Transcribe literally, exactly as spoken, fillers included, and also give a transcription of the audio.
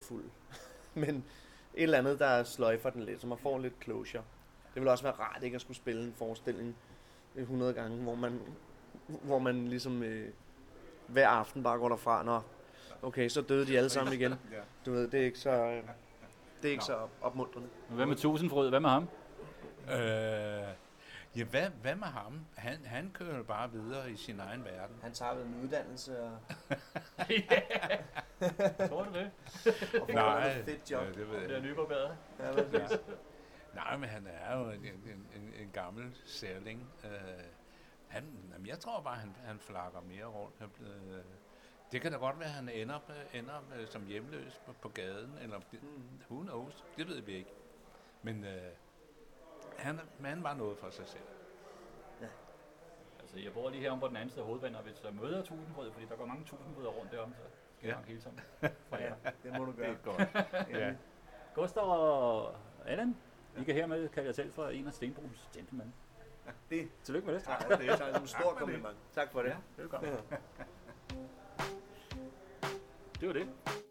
fuld. Men et eller andet, der sløjfer den lidt, så man får lidt closure. Det vil også være rart ikke at skulle spille en forestilling hundrede gange, hvor man, hvor man ligesom øh, hver aften bare går derfra, nå, okay, så døde de alle sammen igen. Du ved, det er ikke så, øh, det er ikke så opmuntrende. Hvad med Tusindfryd? Hvad med ham? Øh, ja, hvad, hvad med ham? Han, han kører bare videre i sin egen verden. Han tager vel en uddannelse og... Tror du det? og får Nej, et fedt job. ja, det ved jeg. Det er nyforbedret. Ja, ja. Nej, men han er jo en, en, en, en gammel særling. Uh, han, jamen, jeg tror bare, han, han flakker mere rundt. Uh, det kan da godt være, at han ender, ender uh, som hjemløs på, på gaden, eller mm. who knows, det ved vi ikke. Men uh, han, han var noget for sig selv. Ja. Altså, jeg bor lige her om på den anden side af hovedbanen, og hvis jeg møder Tusindfryd, fordi der går mange tusindfryder rundt derom, så skal jeg Ja. nok hele sammen. Ja, det må du gøre. Det er godt. Ja. Gustav og Allan, I kan hermed kalde jer selv for en af Stenbrugs gentlemen. Det, Tillykke med det. tak for det. Det er en stor kompliment. Tak for det. Velkommen. Ja. Det var det.